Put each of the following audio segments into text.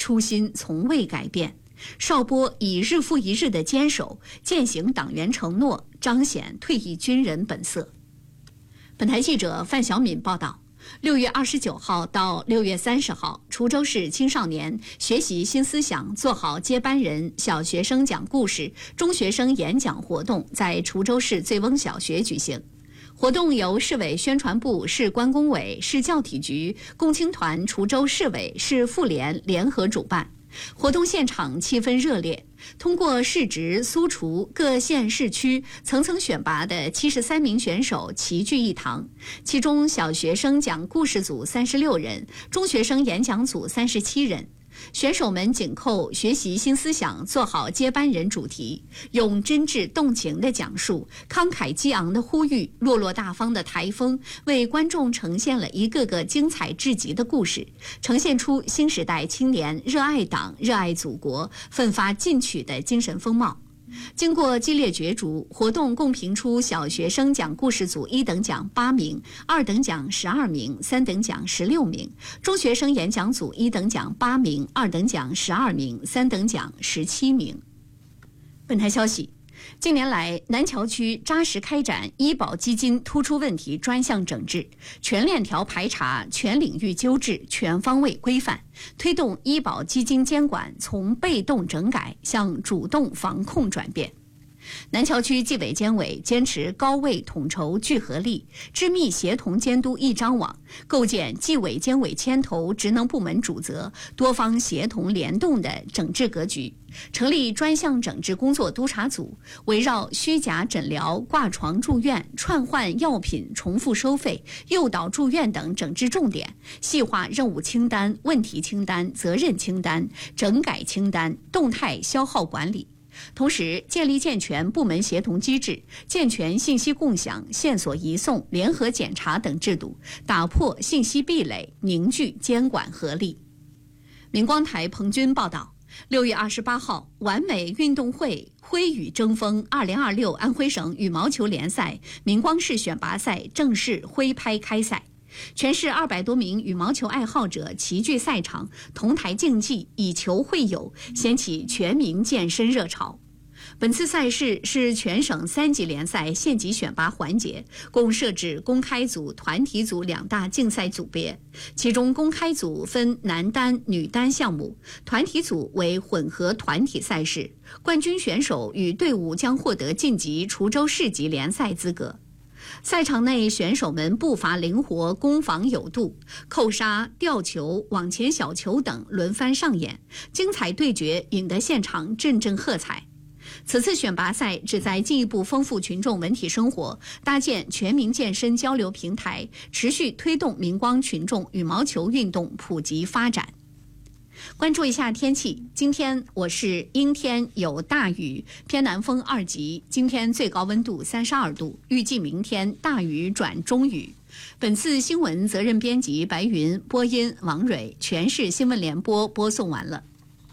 初心从未改变。邵波以日复一日的坚守，践行党员承诺，彰显退役军人本色。本台记者范小敏报道，6月29号到6月30号，滁州市青少年学习新思想，做好接班人小学生讲故事、中学生演讲活动在滁州市醉翁小学举行。活动由市委宣传部、市关工委、市教体局、共青团滁州市委、市妇联联合主办。活动现场气氛热烈，通过市直、苏滁各县市区层层选拔的73名选手齐聚一堂，其中小学生讲故事组36人，中学生演讲组37人。选手们紧扣学习新思想，做好接班人主题，用真挚动情的讲述、慷慨激昂的呼吁、落落大方的台风，为观众呈现了一个个精彩至极的故事，呈现出新时代青年热爱党、热爱祖国、奋发进取的精神风貌。经过激烈角逐，活动共评出小学生讲故事组1等奖8名，2等奖12名，3等奖16名；中学生演讲组1等奖8名，2等奖12名，3等奖17名。本台消息，近年来，南桥区扎实开展医保基金突出问题专项整治，全链条排查、全领域纠治、全方位规范，推动医保基金监管从被动整改向主动防控转变。南桥区纪委监委坚持高位统筹聚合力，致密协同监督一张网，构建纪委监委牵头职能部门主责、多方协同联动的整治格局，成立专项整治工作督查组，围绕虚假诊疗、挂床住院、串换药品重复收费、诱导住院等整治重点，细化任务清单、问题清单、责任清单、整改清单、动态消耗管理。同时，建立健全部门协同机制，健全信息共享、线索移送、联合检查等制度，打破信息壁垒，凝聚监管合力。明光台彭军报道，6月28号，完美运动会挥羽争锋2026安徽省羽毛球联赛明光市选拔赛正式挥拍开赛。全市200多名羽毛球爱好者齐聚赛场，同台竞技，以球会友，掀起全民健身热潮。本次赛事是全省3级联赛县级选拔环节，共设置公开组、团体组2大竞赛组别，其中公开组分男单、女单项目，团体组为混合团体赛事，冠军选手与队伍将获得晋级滁州市级联赛资格。赛场内，选手们步伐灵活，攻防有度，扣杀、吊球、网前小球等轮番上演，精彩对决引得现场阵阵喝彩。此次选拔赛旨在进一步丰富群众文体生活，搭建全民健身交流平台，持续推动明光群众羽毛球运动普及发展。关注一下天气，今天我市阴天有大雨，偏南风2级，今天最高温度32度，预计明天大雨转中雨。本次新闻责任编辑白云，播音王蕊，全市新闻联播播送完了。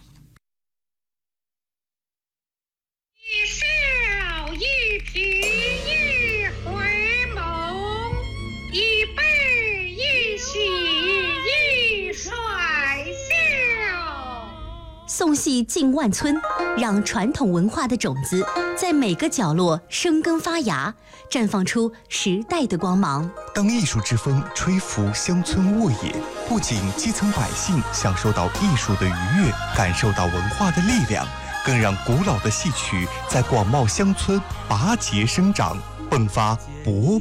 一笑一颦一回眸，一悲一喜一甩笑。 宋戏进万村，让传统文化的种子在每个角落生根发芽，绽放出时代的光芒。 当艺术之风吹拂乡村沃野，不仅基层百姓享受到艺术的愉悦，感受到文化的力量，更让古老的戏曲在广袤乡村拔节生长，迸发勃